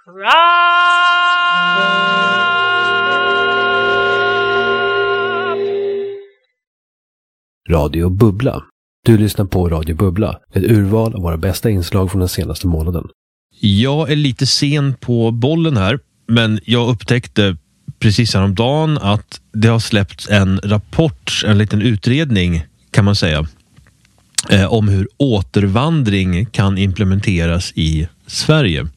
Radio Bubbla. Du lyssnar på Radio Bubbla, ett urval av våra bästa inslag från den senaste månaden. Jag är lite sen på bollen här, men jag upptäckte precis häromdagen att det har släppts en rapport, en liten utredning kan man säga, om hur återvandring kan implementeras i Sverige.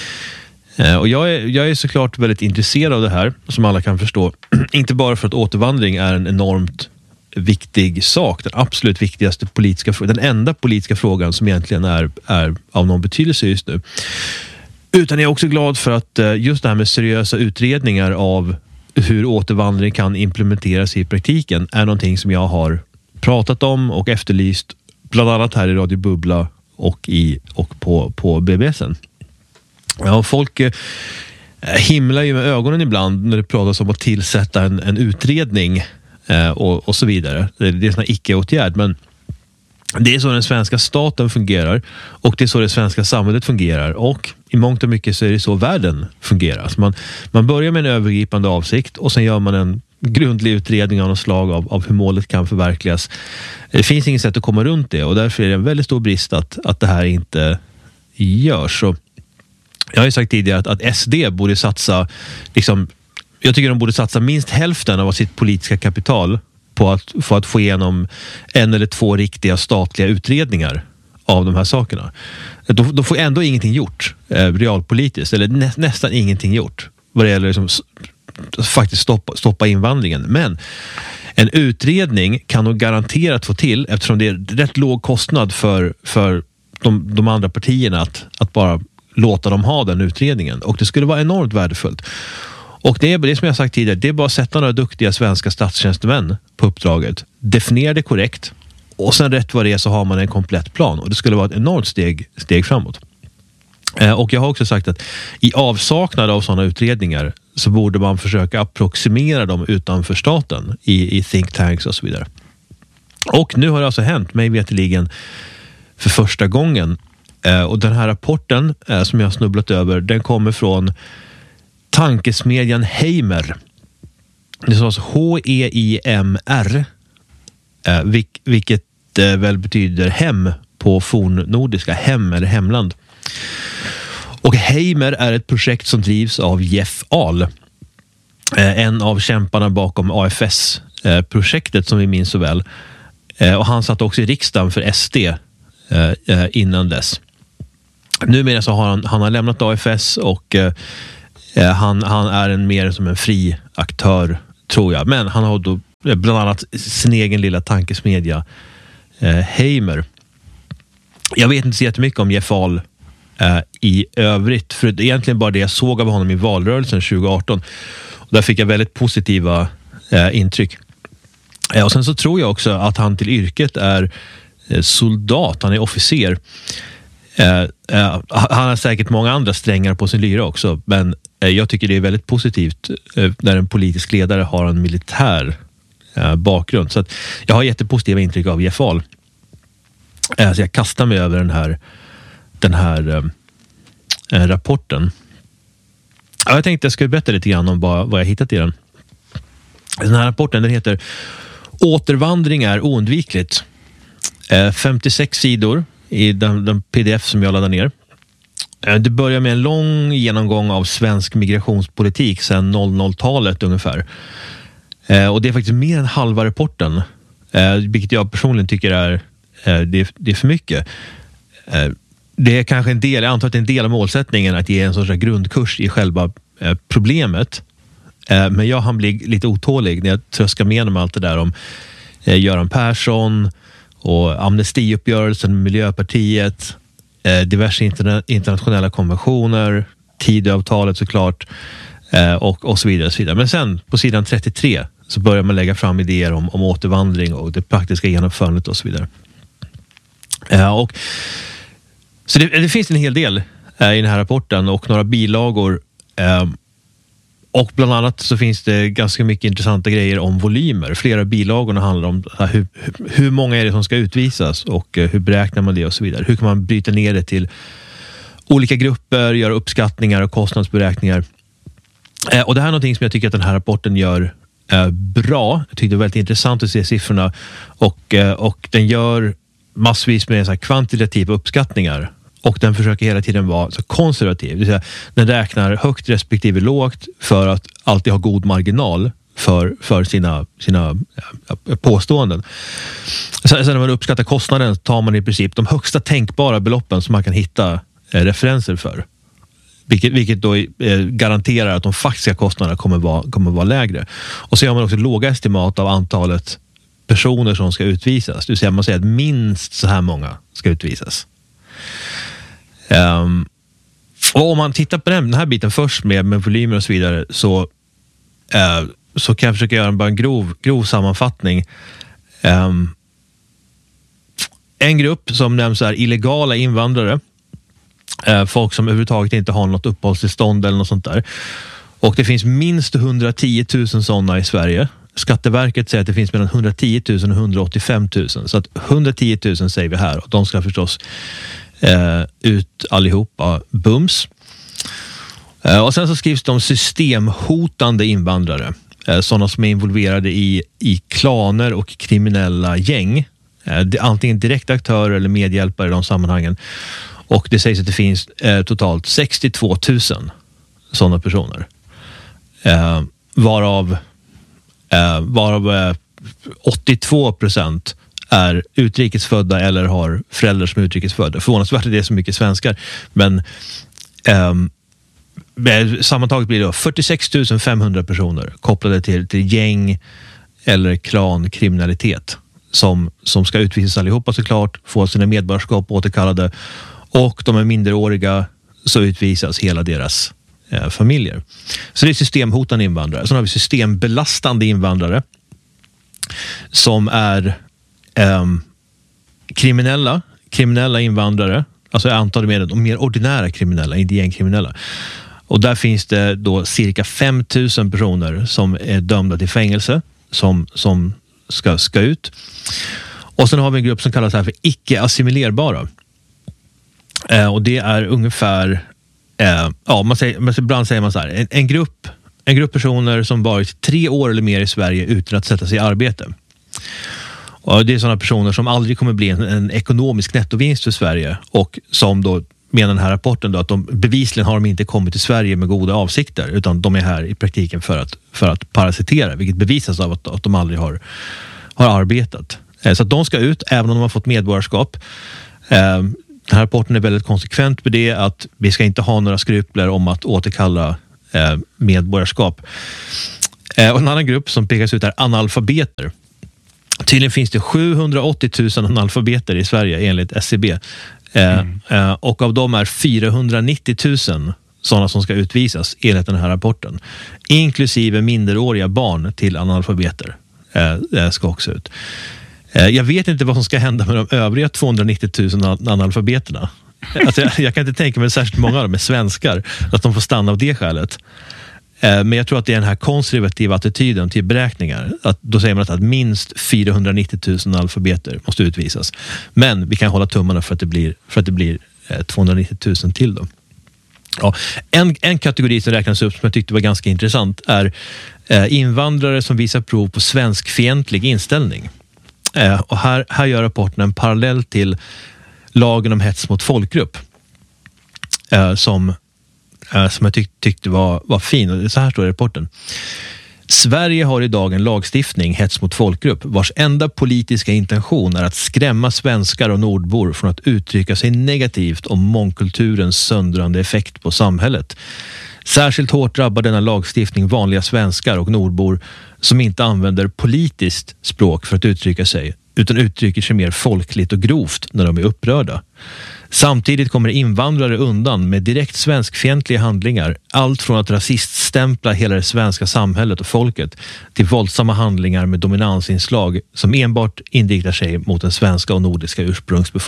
Och jag är såklart väldigt intresserad av det här, som alla kan förstå. Inte bara för att återvandring är en enormt viktig sak, den absolut viktigaste politiska frågan, den enda politiska frågan som egentligen är av någon betydelse just nu. Utan jag är också glad för att just det här med seriösa utredningar av hur återvandring kan implementeras i praktiken är någonting som jag har pratat om och efterlyst bland annat här i Radio Bubbla och på BBSen. Ja, folk himlar ju med ögonen ibland när det pratas om att tillsätta en utredning och så vidare. Det är en sån här icke-åtgärd, men det är så den svenska staten fungerar och det är så det svenska samhället fungerar, och i mångt och mycket så är det så världen fungerar. Så man börjar med en övergripande avsikt och sen gör man en grundlig utredning av något slag av hur målet kan förverkligas. Det finns inget sätt att komma runt det, och därför är det en väldigt stor brist att det här inte görs. Så jag har ju sagt tidigare att SD borde satsa, jag tycker de borde satsa minst hälften av sitt politiska kapital för att få igenom 1 eller 2 riktiga statliga utredningar av de här sakerna. Då får ändå ingenting gjort realpolitiskt, eller nästan ingenting gjort vad det gäller faktiskt stoppa invandringen. Men en utredning kan nog garanterat få till, eftersom det är rätt låg kostnad för de andra partierna att bara låta dem ha den utredningen. Och det skulle vara enormt värdefullt. Och det är det som jag sagt tidigare, det är bara att sätta några duktiga svenska statstjänstemän på uppdraget, definiera det korrekt, och sen rätt vad det är så har man en komplett plan, och det skulle vara ett enormt steg framåt. Och jag har också sagt att i avsaknad av sådana utredningar så borde man försöka approximera dem utanför staten i think tanks och så vidare. Och nu har det alltså hänt, mig veteligen, för första gången. Och den här rapporten som jag har snubblat över, den kommer från tankesmedjan Heimer. Det står alltså H-E-I-M-R, vilket väl betyder hem på fornnordiska, hem eller hemland. Och Heimer är ett projekt som drivs av Jeff Ahl, en av kämparna bakom AFS-projektet som vi minns så väl. Och han satt också i riksdagen för SD innan dess. Numera så har han har lämnat AFS, och han är mer som en fri aktör, tror jag. Men han har då bland annat sin egen lilla tankesmedja Heimer. Jag vet inte så jättemycket om Jeff Ahl i övrigt, för det är egentligen bara det jag såg av honom i valrörelsen 2018. Och där fick jag väldigt positiva intryck. Och sen så tror jag också att han till yrket är soldat, han är officer. Han har säkert många andra strängar på sin lyra också, men jag tycker det är väldigt positivt när en politisk ledare har en militär bakgrund. Så att jag har jättepositiva intryck av Jeff Ahl. Så jag kastar mig över den här rapporten. Ja, jag tänkte jag skulle berätta lite grann om vad jag hittat i den. Den här rapporten, den heter Återvandring är oundvikligt. 56 sidor i den pdf som jag laddar ner. Det börjar med en lång genomgång av svensk migrationspolitik sedan 00-talet ungefär. Och det är faktiskt mer än halva rapporten, vilket jag personligen tycker det är för mycket. Det är kanske en del, jag antar att det är en del av målsättningen att ge en sorts grundkurs i själva problemet. Men jag hann bli lite otålig när jag tröskar med om allt det där om Göran Persson och amnestiuppgörelsen med Miljöpartiet, diverse internationella konventioner, Tidöavtalet såklart, och så vidare och så vidare. Men sen på sidan 33 så börjar man lägga fram idéer om återvandring och det praktiska genomförandet och så vidare. Så det finns en hel del i den här rapporten och några bilagor, och bland annat så finns det ganska mycket intressanta grejer om volymer. Flera bilagorna handlar om hur många är det som ska utvisas och hur beräknar man det och så vidare. Hur kan man bryta ner det till olika grupper, gör uppskattningar och kostnadsberäkningar. Och det här är någonting som jag tycker att den här rapporten gör bra. Jag tycker det är väldigt intressant att se siffrorna och den gör massvis med så här kvantitativa uppskattningar och den försöker hela tiden vara så konservativ. Det vill säga, den räknar högt respektive lågt för att alltid ha god marginal för sina påståenden. Sen när man uppskattar kostnaden tar man i princip de högsta tänkbara beloppen som man kan hitta referenser för. Vilket då garanterar att de faktiska kostnaderna kommer vara lägre. Och så har man också låga estimat av antalet personer som ska utvisas. Det vill säga man säger att minst så här många ska utvisas. Och om man tittar på den här biten först med volymer och så vidare så kan jag försöka göra bara en grov sammanfattning. En grupp som nämns är illegala invandrare. Folk som överhuvudtaget inte har något uppehållstillstånd eller något sånt där. Och det finns minst 110 000 sådana i Sverige. Skatteverket säger att det finns mellan 110 000 och 185 000. Så att 110 000 säger vi här och de ska förstås ut allihopa bums. Och sen så skrivs det om systemhotande invandrare. Sådana som är involverade i klaner och kriminella gäng. Antingen direkta aktörer eller medhjälpare i de sammanhangen. Och det sägs att det finns totalt 62 000 sådana personer. Varav 82% är utrikesfödda eller har föräldrar som är utrikesfödda. Förvånansvärt är det så mycket svenskar. Men sammantaget blir det då 46 500 personer kopplade till gäng eller klankriminalitet som ska utvisas allihopa såklart, få sina medborgarskap återkallade och de är minderåriga så utvisas hela deras familjer. Så det är systemhotande invandrare. Sen har vi systembelastande invandrare som är kriminella invandrare. Alltså jag antar det de mer ordinära kriminella, inte gängkriminella. Och där finns det då cirka 5 000 personer som är dömda till fängelse som ska ut. Och sen har vi en grupp som kallas här för icke-assimilerbara. Och det är ungefär ibland säger man så här, en grupp personer som varit 3 år eller mer i Sverige utan att sätta sig i arbete. Och det är sådana personer som aldrig kommer bli en ekonomisk nettovinst för Sverige och som då menar den här rapporten då att de bevisligen har de inte kommit till Sverige med goda avsikter utan de är här i praktiken för att parasitera, vilket bevisas av att de aldrig har arbetat. Så att de ska ut även om de har fått medborgarskap. Den här rapporten är väldigt konsekvent med det att vi ska inte ha några skrupler om att återkalla medborgarskap. Och en annan grupp som pekas ut är analfabeter. Tydligen finns det 780 000 analfabeter i Sverige enligt SCB. Och av dem är 490 000 sådana som ska utvisas enligt den här rapporten. Inklusive minderåriga barn till analfabeter ska också ut. Jag vet inte vad som ska hända med de övriga 290 000 analfabeterna. Alltså jag kan inte tänka mig särskilt många av dem är svenskar att de får stanna av det skälet. Men jag tror att det är den här konservativa attityden till beräkningar. Att då säger man att minst 490 000 analfabeter måste utvisas. Men vi kan hålla tummarna för att det blir 290 000 till då. Ja, en kategori som räknas upp som jag tyckte var ganska intressant är invandrare som visar prov på svenskfientlig inställning. Och här gör rapporten en parallell till lagen om hets mot folkgrupp som jag tyckte var fin. Så här står det i rapporten. Sverige har idag en lagstiftning, hets mot folkgrupp, vars enda politiska intention är att skrämma svenskar och nordbor från att uttrycka sig negativt om mångkulturens söndrande effekt på samhället. Särskilt hårt drabbar denna lagstiftning vanliga svenskar och nordbor som inte använder politiskt språk för att uttrycka sig, utan uttrycker sig mer folkligt och grovt när de är upprörda. Samtidigt kommer invandrare undan med direkt svenskfientliga handlingar, allt från att rasiststämpla hela det svenska samhället och folket till våldsamma handlingar med dominansinslag som enbart inriktar sig mot den svenska och nordiska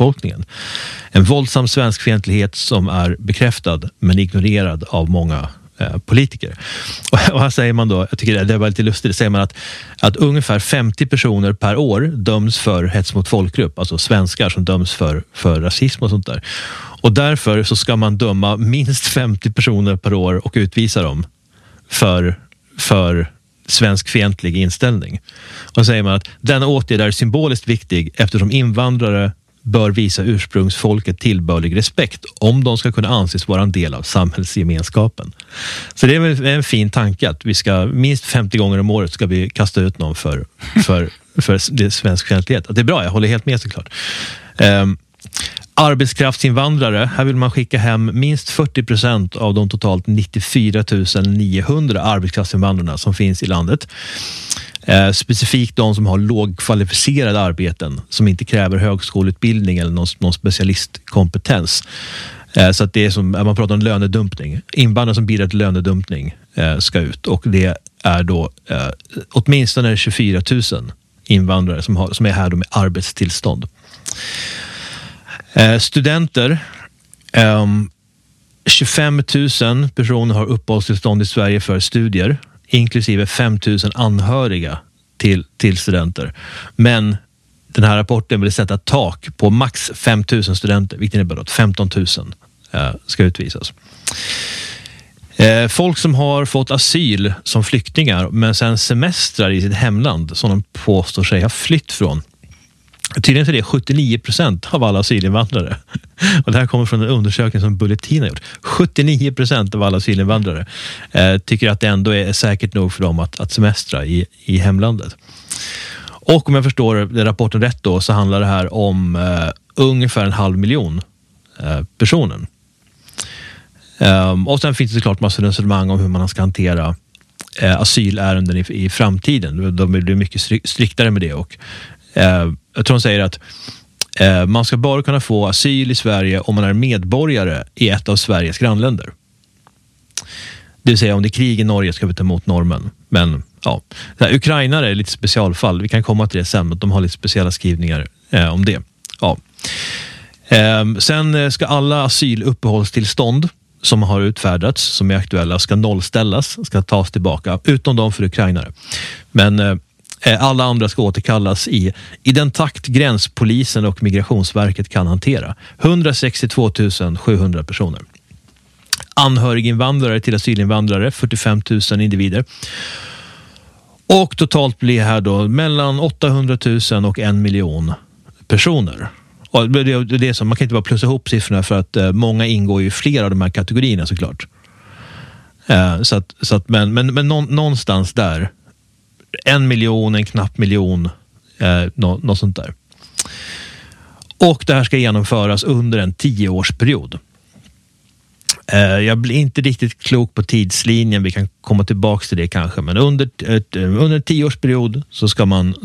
ursprungsbefolkningen. En våldsam svenskfientlighet som är bekräftad men ignorerad av många politiker. Och här säger man då, jag tycker det var lite lustigt, det säger man att ungefär 50 personer per år döms för hets mot folkgrupp, alltså svenskar som döms för rasism och sånt där. Och därför så ska man döma minst 50 personer per år och utvisa dem för svensk fientlig inställning. Och så säger man att denna åtgärd är symboliskt viktig eftersom invandrare bör visa ursprungsfolket tillbörlig respekt om de ska kunna anses vara en del av samhällsgemenskapen. Så det är en fin tanke att vi ska minst 50 gånger om året ska vi kasta ut någon för det svensk fientlighet. Det är bra, jag håller helt med såklart. Arbetskraftsinvandrare, här vill man skicka hem minst 40% av de totalt 94 900 arbetskraftsinvandrarna som finns i landet. Specifikt de som har lågkvalificerade arbeten som inte kräver högskoleutbildning eller någon specialistkompetens. Så att det är som man pratar om lönedumpning. Invandrare som bidrar till lönedumpning ska ut, och det är då åtminstone 24 000 invandrare som är här då med arbetstillstånd. Studenter, 25 000 personer har uppehållstillstånd i Sverige för studier, inklusive 5 000 anhöriga till studenter. Men den här rapporten vill sätta ett tak på max 5 000 studenter, vilket innebär att 15 000 ska utvisas. Folk som har fått asyl som flyktingar men sen semestrar i sitt hemland som de påstår sig ha flytt från. Tydligen är det 79% av alla asylinvandrare. Och det här kommer från en undersökning som Bulletin har gjort. 79% av alla asylinvandrare tycker att det ändå är säkert nog för dem att semestra i hemlandet. Och om jag förstår rapporten rätt då, så handlar det här om ungefär 500 000 personer. Och sen finns det såklart massor av resonemang om hur man ska hantera asylärenden i framtiden. De blir mycket striktare med det, och jag tror de säger att man ska bara kunna få asyl i Sverige om man är medborgare i ett av Sveriges grannländer. Det vill säga om det är krig i Norge ska vi ta emot normen. Men ja, ukrainare är lite specialfall. Vi kan komma till det sen, men de har lite speciella skrivningar om det. Ja. Sen ska alla asyluppehållstillstånd som har utfärdats, som är aktuella, ska nollställas, ska tas tillbaka, utom de för ukrainare. Men alla andra ska återkallas i den takt gränspolisen och Migrationsverket kan hantera. 162 700 personer. Anhöriginvandrare till asylinvandrare, 45 000 individer. Och totalt blir här då mellan 800 000 och 1 miljon personer. Och det är som, man kan inte bara plussa ihop siffrorna för att många ingår i flera av de här kategorierna såklart. Men någonstans där 1 miljon, en knapp miljon, något sånt där. Och det här ska genomföras under en 10-årsperiod. Jag blir inte riktigt klok på tidslinjen, vi kan komma tillbaka till det kanske, men under en 10-årsperiod så ska man